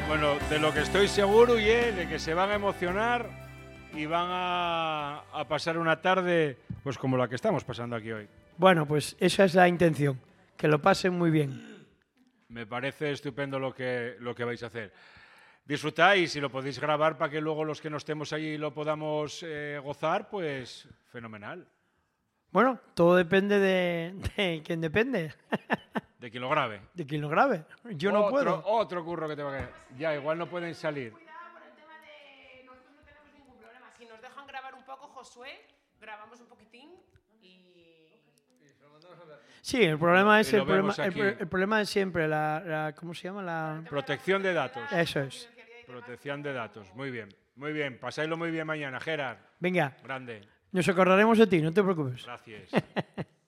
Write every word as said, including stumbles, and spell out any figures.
Bueno, de lo que estoy seguro, y es de que se van a emocionar y van a, a pasar una tarde pues como la que estamos pasando aquí hoy. Bueno, pues esa es la intención, que lo pasen muy bien. Me parece estupendo lo que, lo que vais a hacer. Disfrutáis y si lo podéis grabar para que luego los que no estemos allí lo podamos eh, gozar, pues fenomenal. Bueno, todo depende de, de quién depende. De quien lo grabe. De quién lo grabe. Yo no otro, puedo. Otro curro que te va a quedar. Ya, igual no pueden salir. Cuidado por el tema de... Nosotros no tenemos ningún problema. Si nos dejan grabar un poco, Josué, grabamos un poquitín y... Sí, el problema es Y lo el problema, vemos el, aquí. el problema es siempre la, la ¿cómo se llama? La Protección de datos. Eso es. Protección de datos. Muy bien. Muy bien. Pasáislo muy bien mañana, Gerard. Venga, Grande. nos acordaremos de ti, no te preocupes. Gracias.